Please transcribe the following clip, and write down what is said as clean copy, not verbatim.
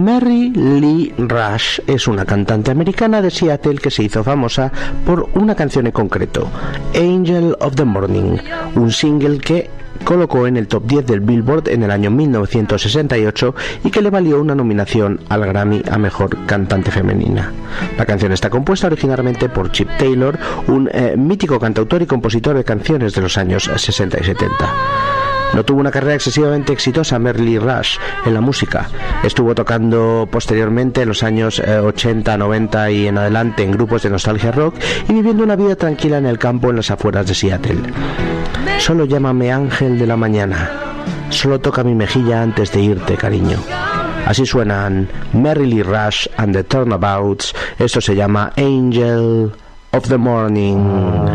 Mary Lee Rush es una cantante americana de Seattle que se hizo famosa por una canción en concreto, Angel of the Morning, un single que colocó en el top 10 del Billboard en el año 1968 y que le valió una nominación al Grammy a Mejor Cantante Femenina. La canción está compuesta originalmente por Chip Taylor, un mítico cantautor y compositor de canciones de los años 60 y 70. No tuvo una carrera excesivamente exitosa Mary Lee Rush en la música. Estuvo tocando posteriormente en los años 80, 90 y en adelante en grupos de nostalgia rock y viviendo una vida tranquila en el campo en las afueras de Seattle. Solo llámame ángel de la mañana, solo toca mi mejilla antes de irte, cariño. Así suenan Mary Lee Rush and the Turnabouts. Esto se llama Angel of the Morning.